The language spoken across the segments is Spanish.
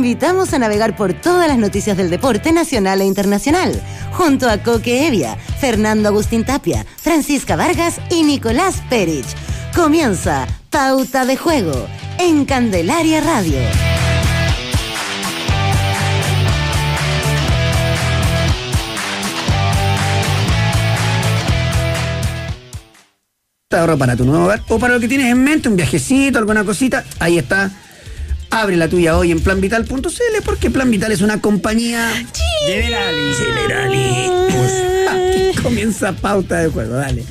invitamos a navegar por todas las noticias del deporte nacional e internacional, junto a Coque Evia, Fernando Agustín Tapia, Francisca Vargas y Nicolás Perich. Comienza Pauta de Juego en Candelaria Radio. Ahorro para tu nuevo hogar o para lo que tienes en mente, un viajecito, alguna cosita, ahí está. Abre la tuya hoy en planvital.cl porque Plan Vital es una compañía Generali. Aquí comienza Pauta de Juego, dale.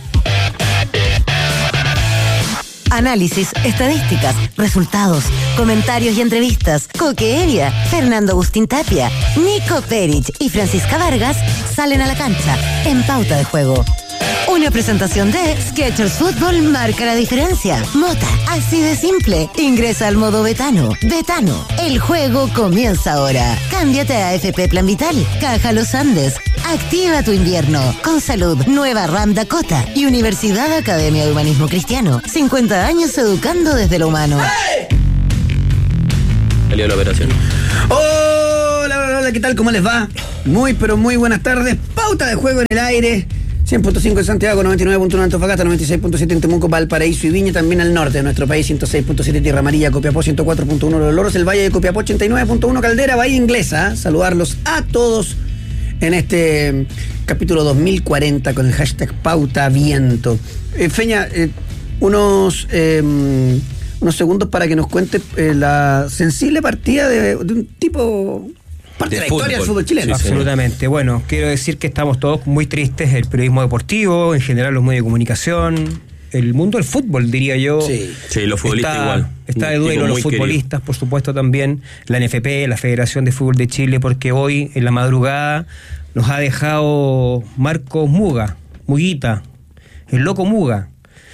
Análisis, estadísticas, resultados, comentarios y entrevistas. Coque Evia, Fernando Agustín Tapia, Nico Perich y Francisca Vargas salen a la cancha en Pauta de Juego. Una presentación de Skechers Fútbol marca la diferencia. Mota, así de simple. Ingresa al modo Betano. Betano, el juego comienza ahora. Cámbiate a AFP Plan Vital. Caja Los Andes. Activa tu invierno. Con Salud, Nueva Ram Dakota y Universidad Academia de Humanismo Cristiano. 50 años educando desde lo humano. ¡Hey! Salió la operación. Hola, ¿qué tal? ¿Cómo les va? Muy, pero muy buenas tardes. Pauta de Juego en el aire. 100.5 en Santiago, 99.1 en Antofagasta, 96.7 en Temuco, Valparaíso y Viña, también al norte de nuestro país, 106.7 Tierra Amarilla, Copiapó, 104.1 Los Loros, el Valle de Copiapó, 89.1 Caldera, Bahía Inglesa. Saludarlos a todos en este capítulo 2040 con el hashtag Pauta Viento. Feña, unos segundos para que nos cuente la sensible partida de un tipo... parte de la historia del fútbol chileno. Sí, absolutamente. Bueno, quiero decir que estamos todos muy tristes. El periodismo deportivo, en general los medios de comunicación, el mundo del fútbol, diría yo. Sí, los futbolistas igual. Está de duelo los futbolistas, por supuesto, también. La NFP, la Federación de Fútbol de Chile, porque hoy, en la madrugada, nos ha dejado Marcos Muguita, el loco Muga.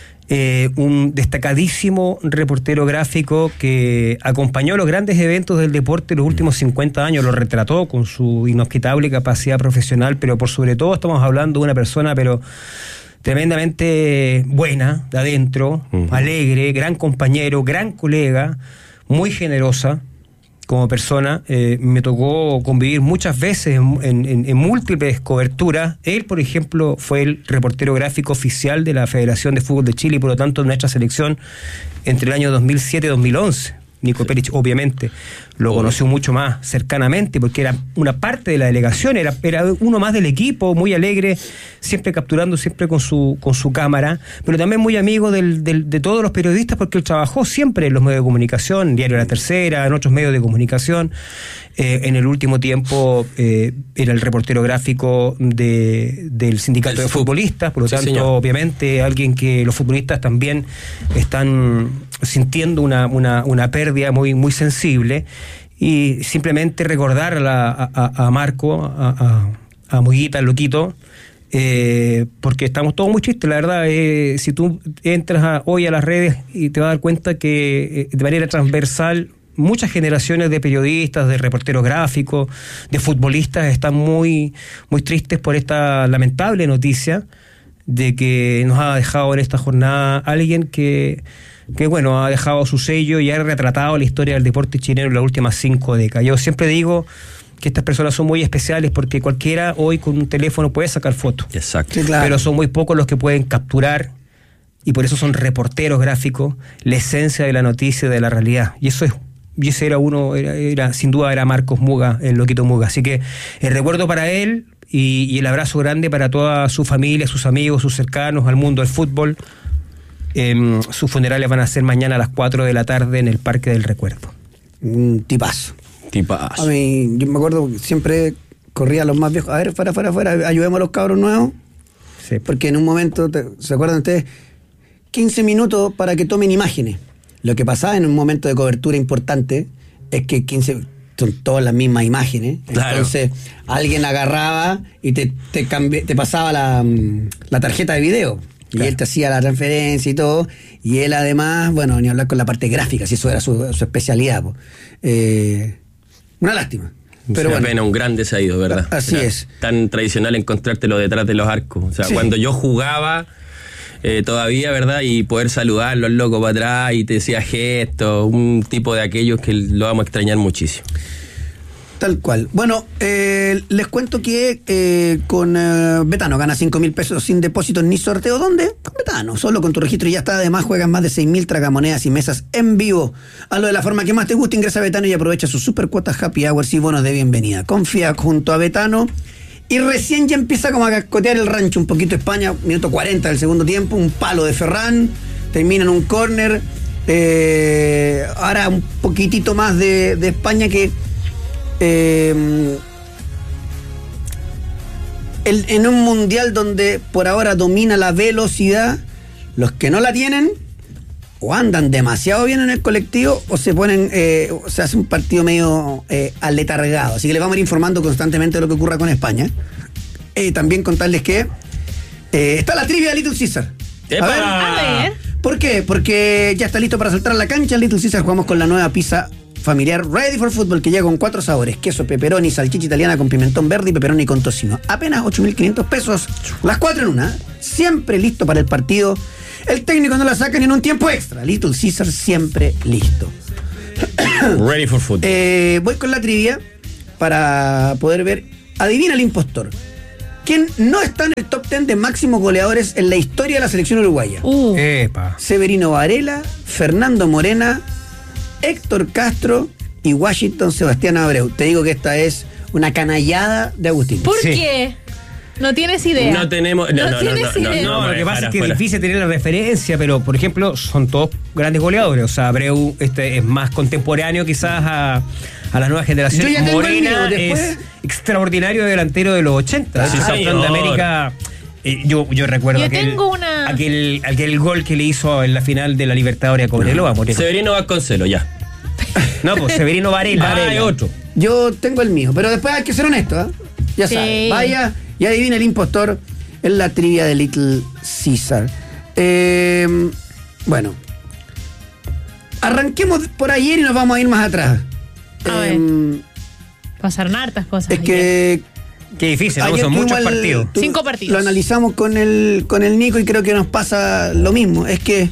Un destacadísimo reportero gráfico que acompañó los grandes eventos del deporte los últimos 50 años, lo retrató con su inobjetable capacidad profesional, pero por sobre todo estamos hablando de una persona pero tremendamente buena, de adentro, alegre, gran compañero, gran colega, muy generosa como persona. Me tocó convivir muchas veces en múltiples coberturas. Él, por ejemplo, fue el reportero gráfico oficial de la Federación de Fútbol de Chile y por lo tanto de nuestra selección entre el año 2007 y 2011. Nico Perich, obviamente, lo conoció mucho más cercanamente porque era una parte de la delegación, era uno más del equipo, muy alegre, siempre capturando, siempre con su cámara, pero también muy amigo de todos los periodistas porque él trabajó siempre en los medios de comunicación, Diario La Tercera, en otros medios de comunicación. En el último tiempo era el reportero gráfico del sindicato de futbolistas, por lo tanto, señor, obviamente, alguien que los futbolistas también están sintiendo una pérdida muy, muy sensible, y simplemente recordar a Marco, a Muguita, el loquito, porque estamos todos muy tristes, la verdad. Si tú entras hoy a las redes y te vas a dar cuenta que de manera transversal muchas generaciones de periodistas, de reporteros gráficos, de futbolistas están muy, muy tristes por esta lamentable noticia de que nos ha dejado en esta jornada alguien que bueno, ha dejado su sello y ha retratado la historia del deporte chileno en las últimas 5 décadas. Yo siempre digo que estas personas son muy especiales porque cualquiera hoy con un teléfono puede sacar fotos. Exacto. Sí, claro. Pero son muy pocos los que pueden capturar, y por eso son reporteros gráficos, la esencia de la noticia, de la realidad. Y ese era sin duda era Marcos Muga, el loquito Muga. Así que el recuerdo para él y el abrazo grande para toda su familia, sus amigos, sus cercanos, al mundo del fútbol. Sus funerales van a ser mañana a las 4 de la tarde en el Parque del Recuerdo. Un tipazo. A mí, yo me acuerdo que siempre corría a los más viejos. A ver, fuera, ayudemos a los cabros nuevos. Sí. Porque en un momento, ¿se acuerdan ustedes? 15 minutos para que tomen imágenes. Lo que pasaba en un momento de cobertura importante es que 15 son todas las mismas imágenes. Claro. Entonces, alguien agarraba y te pasaba la tarjeta de video. Claro. Y él te hacía la transferencia y todo. Y él además, bueno, ni hablar con la parte gráfica, si eso era su especialidad. Una lástima. Pero bueno, pena, un grande se ha ido, ¿verdad? Así es. Tan tradicional encontrártelo detrás de los arcos. O sea, sí, cuando yo jugaba, todavía, ¿verdad? Y poder saludarlo al loco para atrás y te decía gestos, un tipo de aquellos que lo vamos a extrañar muchísimo. Tal cual. Bueno, les cuento que con Betano gana 5.000 pesos sin depósito ni sorteo. ¿Dónde? Con Betano. Solo con tu registro y ya está. Además juegan más de 6.000 tragamonedas y mesas en vivo. Hazlo de la forma que más te guste. Ingresa a Betano y aprovecha sus super cuotas happy hours y bonos de bienvenida. Confía junto a Betano. Y recién ya empieza como a cascotear el rancho un poquito España. Minuto 40 del segundo tiempo. Un palo de Ferran. Termina en un córner. Ahora un poquitito más de España que... en un mundial donde por ahora domina la velocidad, los que no la tienen o andan demasiado bien en el colectivo o se ponen se hace un partido medio aletargado. Así que les vamos a ir informando constantemente de lo que ocurra con España. También contarles que está la trivia de Little Caesar. A ver. ¿Por qué? Porque ya está listo para saltar a la cancha. En Little Caesar jugamos con la nueva pizza familiar Ready for Football, que llega con 4 sabores: queso, pepperoni, salchicha italiana con pimentón verde y pepperoni con tocino. Apenas 8.500 pesos, las 4 en una. Siempre listo para el partido. El técnico no la saca ni en un tiempo extra. Little Caesar siempre listo. Ready for Football. Voy con la trivia para poder ver. Adivina el impostor. ¿Quién no está en el top 10 de máximos goleadores en la historia de la selección uruguaya? Epa. Severino Varela, Fernando Morena, Héctor Castro y Washington Sebastián Abreu. Te digo que esta es una canallada de Agustín. ¿Por qué? No tienes idea. No tenemos... No, lo que pasa es que es difícil tener la referencia, pero por ejemplo son todos grandes goleadores. O sea, Abreu es más contemporáneo quizás a la nueva generación. Yo ya tengo el mío, Morena después... es extraordinario delantero de los 80. Sí, campeón de América. Yo recuerdo aquel gol que le hizo en la final de la Libertadores a Cobreloa. Severino Vasconcelos, ya. No, pues Severino Varela. Hay otro. Yo tengo el mío, pero después hay que ser honesto, ¿eh? Ya Sí. sabes. Vaya y adivina el impostor en la trivia de Little Caesar. Bueno, arranquemos por ayer y nos vamos a ir más atrás. A ver. Pasaron hartas cosas. Es que Qué difícil, ayer son muchos tuvimos partidos. 5 partidos. Lo analizamos con el Nico y creo que nos pasa lo mismo. Es que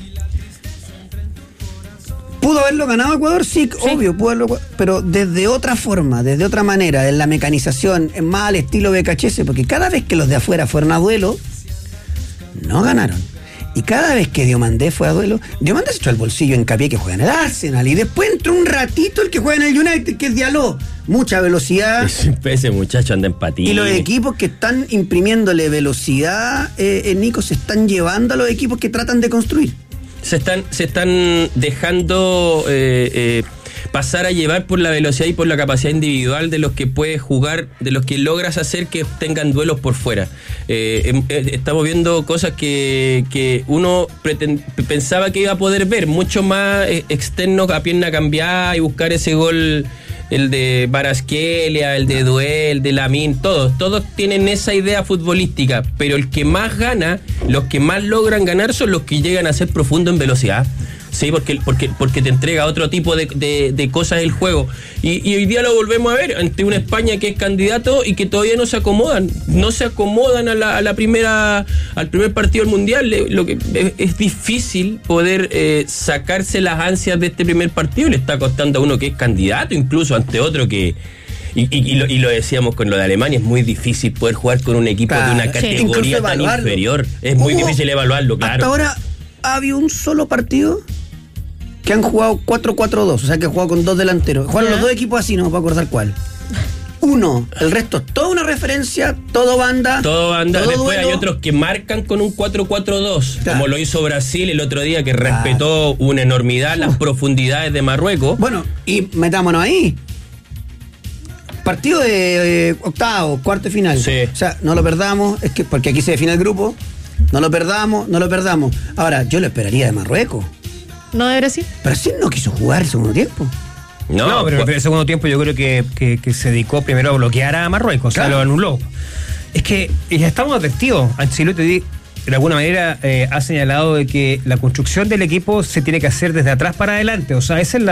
¿pudo haberlo ganado Ecuador? Sí, obvio, pudo haberlo, pero desde otra forma, desde otra manera, en la mecanización, en más al estilo BKHS, porque cada vez que los de afuera fueron a duelo, no ganaron. Y cada vez que Diomandé fue a duelo, Diomandé se echó al bolsillo Hincapié, que juega en el Arsenal, y después entró un ratito el que juega en el United, que es Diallo. Mucha velocidad. Ese muchacho anda en patines. Y los equipos que están imprimiéndole velocidad, Nico, se están llevando a los equipos que tratan de construir. Se están dejando pasar a llevar por la velocidad y por la capacidad individual de los que puedes jugar, de los que logras hacer que tengan duelos por fuera. Estamos viendo cosas que uno pensaba que iba a poder ver, mucho más externos a pierna cambiada y buscar ese gol, el de Barasquelia, el de Duel, el de Lamín, todos tienen esa idea futbolística, pero el que más gana, los que más logran ganar son los que llegan a ser profundo en velocidad. Sí, porque te entrega otro tipo de cosas el juego. Y hoy día lo volvemos a ver ante una España que es candidato y que todavía no se acomodan. No se acomodan al primer partido del Mundial. Lo que es difícil poder sacarse las ansias de este primer partido. Le está costando a uno que es candidato, incluso ante otro que... Y lo decíamos con lo de Alemania, es muy difícil poder jugar con un equipo de una categoría tan inferior. Es muy difícil evaluarlo, claro. Hasta ahora ha habido un solo partido que han jugado 4-4-2, o sea que han jugado con 2 delanteros. Jugaron los 2 equipos así, no me puedo acordar cuál. Uno, el resto es toda una referencia, todo banda. Después duelo. hay otros que marcan con un 4-4-2, claro, como lo hizo Brasil el otro día, que respetó una enormidad las profundidades de Marruecos. Bueno, y metámonos ahí. Partido de octavo, cuarto de final. Sí. O sea, no lo perdamos, es que porque aquí se define el grupo. No lo perdamos. Ahora, yo lo esperaría de Marruecos. ¿No de Brasil? Brasil no quiso jugar el segundo tiempo. No, pero en el segundo tiempo yo creo que se dedicó primero a bloquear a Marruecos, claro. O sea, lo anuló. Es que ya estamos advertidos. Ancelotti de alguna manera ha señalado de que la construcción del equipo se tiene que hacer desde atrás para adelante. O sea, esa es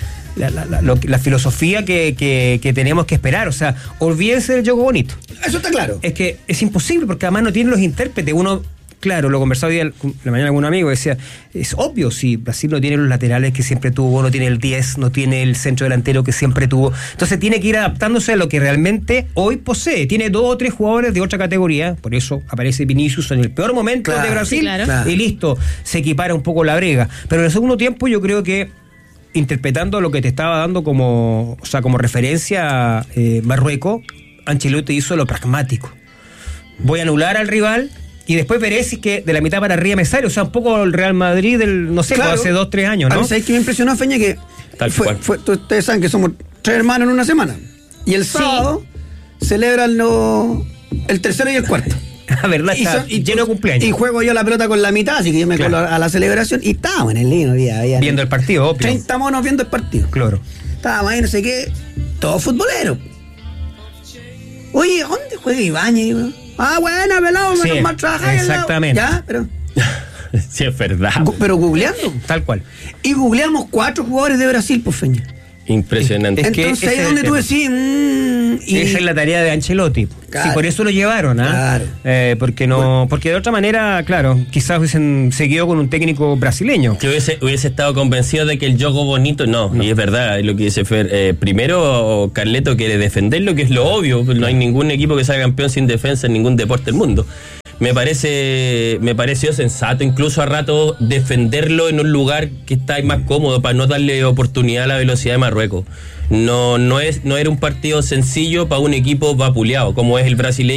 la filosofía que tenemos que esperar. O sea, olvídense del juego bonito. Eso está claro. Es que es imposible porque además no tienen los intérpretes. Uno Claro, lo conversaba hoy en la mañana con un amigo, decía, es obvio, si Brasil no tiene los laterales que siempre tuvo, no tiene el 10, no tiene el centro delantero que siempre tuvo, entonces tiene que ir adaptándose a lo que realmente hoy posee. Tiene 2 o 3 jugadores de otra categoría, por eso aparece Vinicius en el peor momento de Brasil, sí, claro. y listo, se equipara un poco la brega. Pero en el segundo tiempo yo creo que, interpretando lo que te estaba dando como referencia Marruecos, Ancelotti hizo lo pragmático. Voy a anular al rival y después veré si es que de la mitad para arriba me sale. O sea, un poco el Real Madrid Claro. hace 2-3 años, ¿no? A mí, ¿sabes qué me impresionó, Feña? Que ustedes saben que somos 3 hermanos en una semana. Y el sábado celebran el tercero y el cuarto. La verdad, está lleno de cumpleaños. Y juego yo la pelota con la mitad, así que yo me colo a la celebración y estábamos en el lino. Viendo el partido, obvio. 30 monos viendo el partido. Claro. Estábamos ahí, no sé qué, todo futbolero. Oye, ¿dónde juega Ibáñez? Buena, pelado, menos mal trabajar. Exactamente. Ya, pero... Sí, es verdad. Pero googleando. Tal cual. Y googleamos 4 jugadores de Brasil, pues, Feña. Impresionante. Es que entonces ahí ese es es donde el tú tema. decís... Esa es la tarea de Ancelotti. Claro. Sí, por eso lo llevaron, ¿ah? Claro. Porque de otra manera, claro, quizás hubiesen seguido con un técnico brasileño. Que hubiese estado convencido de que el juego bonito, no. Y es verdad, es lo que dice Fer. Primero, Carleto quiere defenderlo, que es lo obvio. No hay ningún equipo que sea campeón sin defensa en ningún deporte del mundo. Me pareció sensato incluso a rato defenderlo en un lugar que está ahí más cómodo para no darle oportunidad a la velocidad de Marruecos. No era un partido sencillo para un equipo vapuleado como es el brasileño.